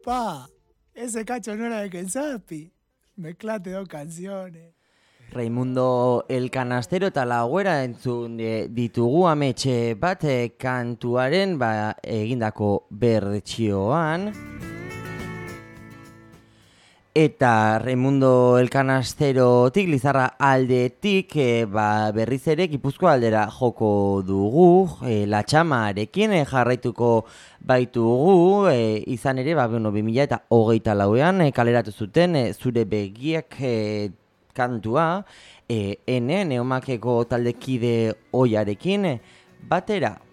Pa, ese cacho no era de Kenzapi. Mezclate dos canciones. Raimundo el Canastero eta Lagüera entzun ditugu ametxe bat kantuaren egindako bertsioan. Eta Raimundo el Canasterotik, Lizarra aldetik, berriz ere Gipuzkoa aldera joko dugu, Latxamarekin jarraituko baitugu, izan ere, 2024an kaleratu zuten Zure begiak kantua, Neomakeko taldekide oiarekin, batera.